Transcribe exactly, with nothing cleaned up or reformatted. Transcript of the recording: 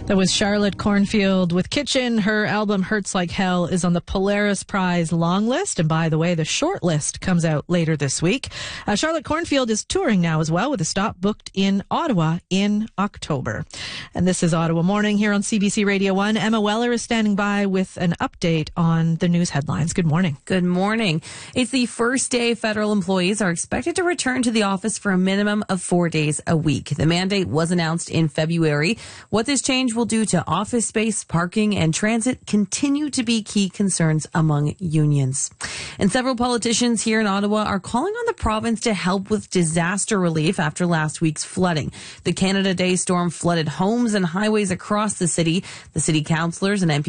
That was Charlotte Cornfield with Kitchen. Her album Hurts Like Hell is on the Polaris Prize long list. And by the way, the short list comes out later this week. Uh, Charlotte Cornfield is touring now as well with a stop booked in Ottawa in October. And this is Ottawa Morning here on C B C Radio one. Emma Weller is standing by with an update on the news headlines. Good morning. Good morning. It's the first day federal employees are expected to return to the office for a minimum of four days a week. The mandate was announced in February. What this change will do to office space, parking, and transit continue to be key concerns among unions. And several politicians here in Ottawa are calling on the province to help with disaster relief after last week's flooding. The Canada Day storm flooded homes and highways across the city. The city councillors and M Ps